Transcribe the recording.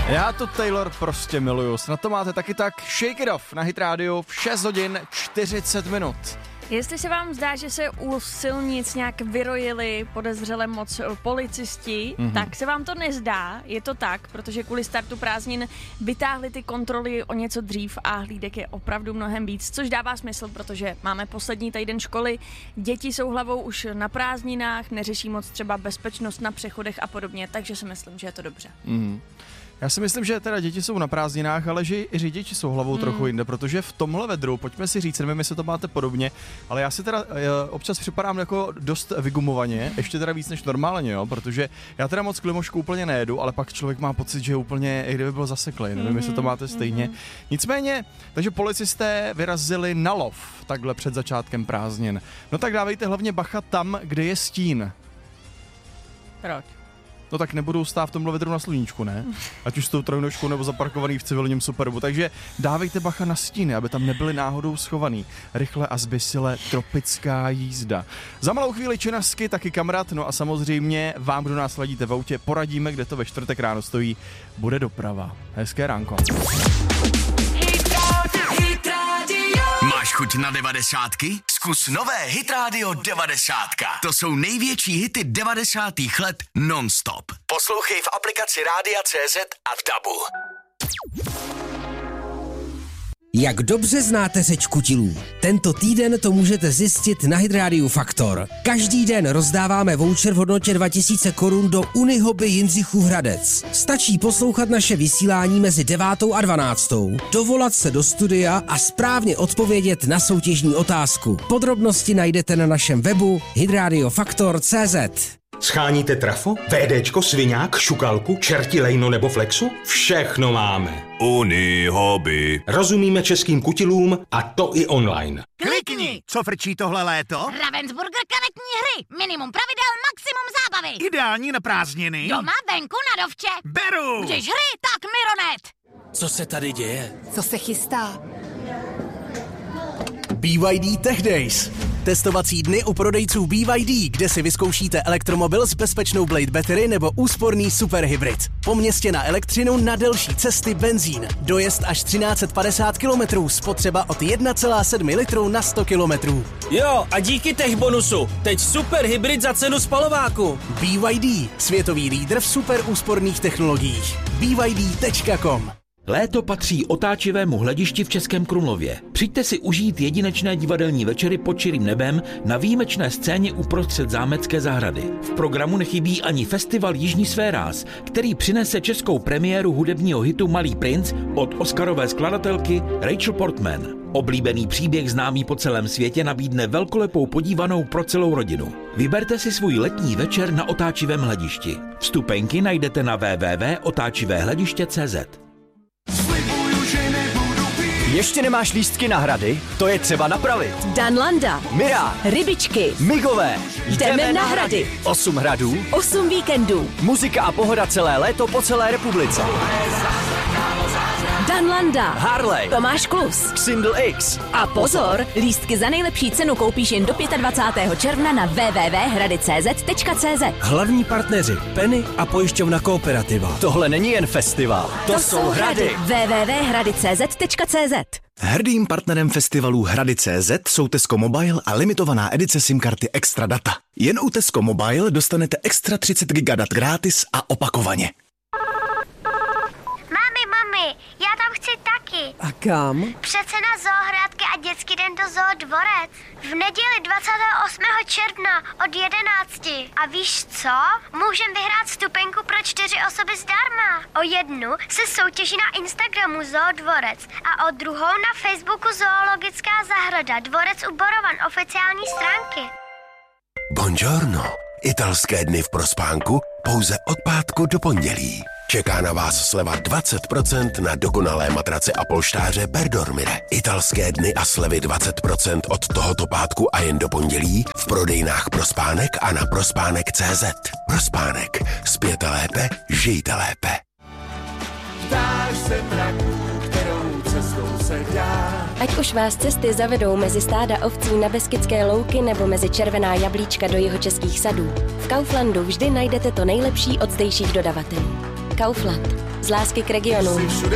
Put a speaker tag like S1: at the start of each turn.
S1: Já to Taylor prostě miluju. Snad to máte taky tak. Shake It Off na Hit Radio v 6 hodin 40 minut.
S2: Jestli se vám zdá, že se u silnic nějak vyrojili podezřele moc policisti, tak se vám to nezdá. Je to tak, protože kvůli startu prázdnin vytáhli ty kontroly o něco dřív a hlídek je opravdu mnohem víc, což dává smysl, protože máme poslední týden školy, děti jsou hlavou už na prázdninách, neřeší moc třeba bezpečnost na přechodech a podobně, takže si myslím, že je to dobře.
S1: Já si myslím, že teda děti jsou na prázdninách, ale že i řidiči jsou hlavou trochu jinde, protože v tomhle vedru, pojďme si říct, nevím, jestli to máte podobně, ale já si teda občas připadám jako dost vygumovaně, ještě teda víc než normálně, jo, protože já teda moc klimošku úplně nejedu, ale pak člověk má pocit, že úplně, i kdyby byl zaseklej, nevím, jestli to máte stejně. Nicméně, takže policisté vyrazili na lov takhle před začátkem prázdnin. No tak dávejte hlavně bacha tam, kde je stín.
S2: Proč?
S1: No tak nebudou stát v tomhle vedru na sluníčku, ne? Ať už s tou trojnožkou nebo zaparkovaný v civilním Superbu. Takže dávejte bacha na stíny, aby tam nebyli náhodou schovaný. Rychle a zbysile tropická jízda. Za malou chvíli činasky, taky kamarád, no a samozřejmě vám, kdo nás ladíte v autě, poradíme, kde to ve čtvrtek ráno stojí. Bude doprava. Hezké ránko.
S3: Máš chuť na 90? Zkus nové Hit Radio 90. To jsou největší hity 90. let non-stop. Poslouchej v aplikaci Rádia.cz a v DABu.
S4: Jak dobře znáte řeč kutilů? Tento týden to můžete zjistit na Hit Radio Faktor. Každý den rozdáváme voucher v hodnotě 2000 korun do Unihoby Jindřichův Hradec. Stačí poslouchat naše vysílání mezi 9. a 12. Dovolat se do studia a správně odpovědět na soutěžní otázku. Podrobnosti najdete na našem webu hitradiofaktor.cz.
S5: Sháníte trafo, VDčko, sviňák, šukalku, čerti lejno nebo flexu? Všechno máme.
S3: Unihoby.
S5: Rozumíme českým kutilům a to i online.
S6: Klikni! Co frčí tohle léto?
S7: Ravensburger karetní hry. Minimum pravidel, maximum zábavy.
S6: Ideální na prázdniny.
S7: Doma, venku, na dovče.
S6: Beru!
S7: Když hry, tak Mironet.
S4: Co se tady děje?
S8: Co se chystá?
S9: BYD Tech Days. Testovací dny u prodejců BYD, kde si vyzkoušíte elektromobil s bezpečnou Blade Battery nebo úsporný superhybrid. Po městě na elektřinu, na delší cesty benzín. Dojezd až 1350 km, spotřeba od 1,7 litru na 100 km.
S4: Jo, a díky tech bonusu, teď super hybrid za cenu spalováku.
S9: BYD, světový lídr v super úsporných technologiích. BYD.com.
S10: Léto patří otáčivému hledišti v Českém Krumlově. Přijďte si užít jedinečné divadelní večery pod širým nebem na výjimečné scéně uprostřed zámecké zahrady. V programu nechybí ani festival Jižní sféráz, který přinese českou premiéru hudebního hitu Malý princ od oscarové skladatelky Rachel Portman. Oblíbený příběh známý po celém světě nabídne velkolepou podívanou pro celou rodinu. Vyberte si svůj letní večer na otáčivém hledišti. Vstupenky najdete na www.otáčivéhlediště.cz.
S11: Ještě nemáš lístky na hrady? To je třeba napravit.
S8: Danlanda,
S11: Mira,
S8: Rybičky,
S11: Migové.
S8: Jdeme na hrady.
S11: 8 hradů,
S8: 8 víkendů.
S11: muzika a pohoda celé léto po celé republice.
S8: Danlanda,
S11: Harley,
S8: Tomáš Klus,
S11: Xindl X.
S8: A pozor, lístky za nejlepší cenu koupíš jen do 25. června na www.hrady.cz.
S4: Hlavní partneři Penny a pojišťovna Kooperativa.
S11: Tohle není jen festival, to jsou hrady.
S8: www.hrady.cz.
S12: Hrdým partnerem festivalu Hrady.cz jsou Tesco Mobile a limitovaná edice SIM karty Extra Data. Jen u Tesco Mobile dostanete extra 30 GB dat gratis a opakovaně.
S7: Mami, já tam chci taky.
S8: A kam?
S7: Přece na Zoohrádky a dětský den do Zoodvorec. V neděli 28. června od 11. A víš co? Můžem vyhrát vstupenku pro 4 osoby zdarma. O jednu se soutěží na Instagramu Zoodvorec a o druhou na Facebooku Zoologická zahrada Dvorec u Borovan oficiální stránky.
S12: Buongiorno. Italské dny v prospánku pouze od pátku do pondělí. Čeká na vás sleva 20% na dokonalé matrace a polštáře Berdormire. Italské dny a slevy 20% od tohoto pátku a jen do pondělí v prodejnách Prospánek a na prospánek.cz. Prospánek. Spěte lépe, žijte lépe.
S13: Ptáš se mraků, kterou cestou se dá.
S14: Ať už vás cesty zavedou mezi stáda ovcí na Beskydské louky nebo mezi červená jablíčka do jihočeských sadů, v Kauflandu vždy najdete to nejlepší od zdejších dodavatelů. Kaufland. z lásky k regionu.